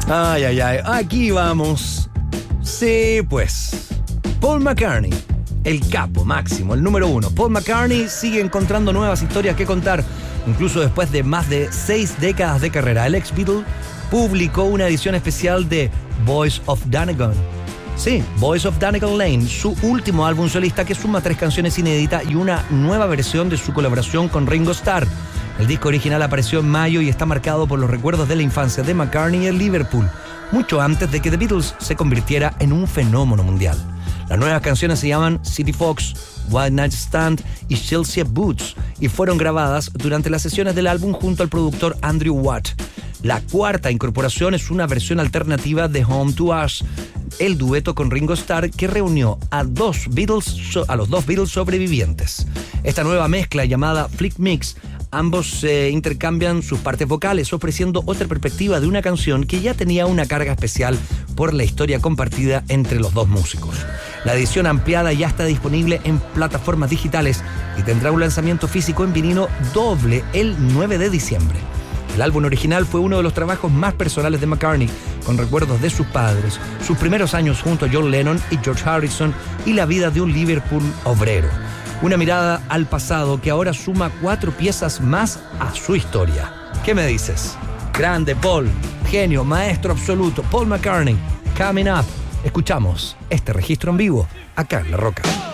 Ay, ay, ay, aquí vamos. Sí, pues. Paul McCartney, el capo máximo, el número uno. Paul McCartney sigue encontrando nuevas historias que contar, incluso después de más de 6 décadas de carrera. El ex Beatle publicó una edición especial de Boys of Donegal. Sí, Boys of Donegal Lane, su último álbum solista que suma 3 canciones inéditas y una nueva versión de su colaboración con Ringo Starr. El disco original apareció en mayo y está marcado por los recuerdos de la infancia de McCartney en Liverpool, mucho antes de que The Beatles se convirtiera en un fenómeno mundial. Las nuevas canciones se llaman City Fox, Wild Night Stand y Chelsea Boots y fueron grabadas durante las sesiones del álbum junto al productor Andrew Watt. La cuarta incorporación es una versión alternativa de Home to Us, el dueto con Ringo Starr que reunió a los dos Beatles sobrevivientes. Esta nueva mezcla llamada Flick Mix, ambos intercambian sus partes vocales, ofreciendo otra perspectiva de una canción que ya tenía una carga especial por la historia compartida entre los dos músicos. La edición ampliada ya está disponible en plataformas digitales y tendrá un lanzamiento físico en vinilo doble el 9 de diciembre. El álbum original fue uno de los trabajos más personales de McCartney, con recuerdos de sus padres, sus primeros años junto a John Lennon y George Harrison y la vida de un Liverpool obrero. Una mirada al pasado que ahora suma 4 piezas más a su historia. ¿Qué me dices? Grande Paul, genio, maestro absoluto, Paul McCartney, Coming Up. Escuchamos este registro en vivo acá en La Roca.